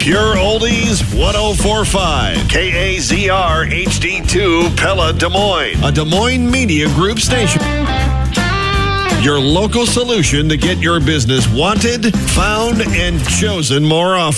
Pure Oldies 1045. KAZR HD2 Pella, Des Moines. A Des Moines Media Group station. Your local solution to get your business wanted, found, and chosen more often.